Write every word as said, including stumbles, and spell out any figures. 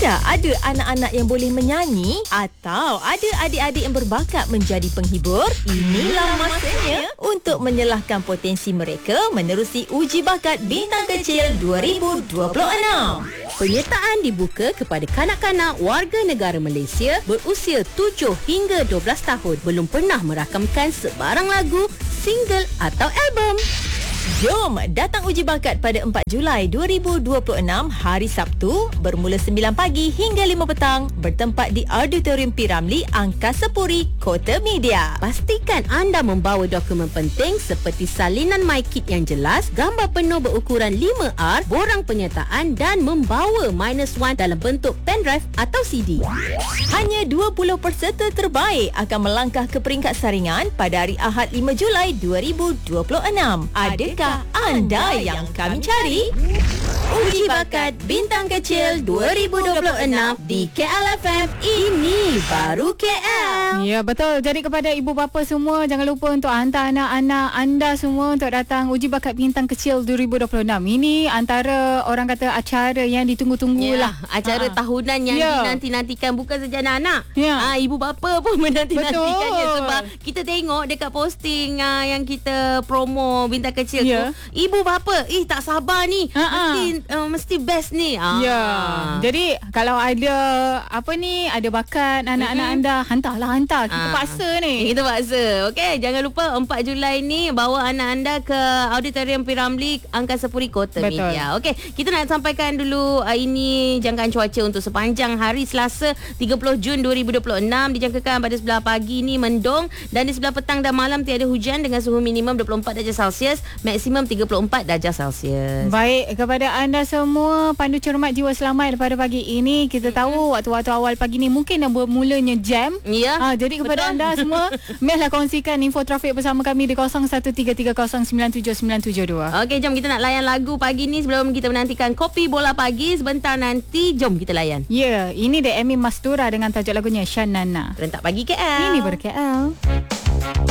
Anda ada anak-anak yang boleh menyanyi atau ada adik-adik yang berbakat menjadi penghibur? Inilah masanya untuk menyelahkan potensi mereka menerusi uji bakat Bintang Kecil dua ribu dua puluh enam. Penyertaan dibuka kepada kanak-kanak warga negara Malaysia berusia tujuh hingga dua belas tahun belum pernah merakamkan sebarang lagu, single atau album. Jom datang uji bakat pada empat Julai dua ribu dua puluh enam hari Sabtu bermula sembilan pagi hingga lima petang bertempat di Auditorium P. Ramlee, Angkasa Puri, Kota Media. Pastikan anda membawa dokumen penting seperti salinan My Kit yang jelas, gambar penuh berukuran lima R, borang penyertaan dan membawa minus one dalam bentuk pendrive atau C D. Hanya dua puluh peserta terbaik akan melangkah ke peringkat saringan pada hari Ahad lima Julai dua ribu dua puluh enam. Adakah anda yang kami cari? Uji bakat Bintang Kecil dua ribu dua puluh enam di K L F M. Ini baru K L. Ya, betul. Jadi kepada ibu bapa semua, jangan lupa untuk hantar anak-anak anda semua untuk datang uji bakat Bintang Kecil dua ribu dua puluh enam. Ini antara orang kata acara yang ditunggu-tunggu Ya, lah. acara ha. tahunan yang Ya. dinanti-nantikan, bukan saja anak-anak. Ya. Ha, ibu bapa pun menanti-nantikannya. Betul. Sebab kita tengok dekat posting uh, yang kita promo Bintang Kecil Ya. tu, ibu bapa, eh tak sabar ni. Ha-ha. Mesti uh, mesti best ni. Ha. Ya. Jadi kalau ada apa ni, ada bakat anak-anak mm-hmm. anda, hantarlah hantar. Kita Ah. paksa ni. Kita paksa. Okey, jangan lupa empat Julai ni bawa anak anda ke Auditorium P. Ramlee, Angkasa Puri, Kota Betul. Media. Okey, kita nak sampaikan dulu uh, ini jangkaan cuaca untuk sepanjang hari Selasa tiga puluh Jun dua ribu dua puluh enam. Dijangkakan pada sebelah pagi ni mendung dan di sebelah petang dan malam tiada hujan dengan suhu minimum dua puluh empat darjah Celsius, maksimum tiga puluh empat darjah Celsius. Baik, kepada anda semua, pandu cermat jiwa selamat pada pagi ini. Kita tahu waktu-waktu awal pagi ni mungkin dah bermulanya jam. Ya. Ha, jadi kepada betul. anda semua, mehlah kongsikan info trafik bersama kami di kosong satu tiga tiga kosong sembilan tujuh sembilan tujuh dua. Okey, jom kita nak layan lagu pagi ni sebelum kita menantikan kopi bola pagi sebentar nanti. Jom kita layan. Ya, ini The Emi Mastura dengan tajuk lagunya Shanana. Rentak pagi K L. Ini ber K L.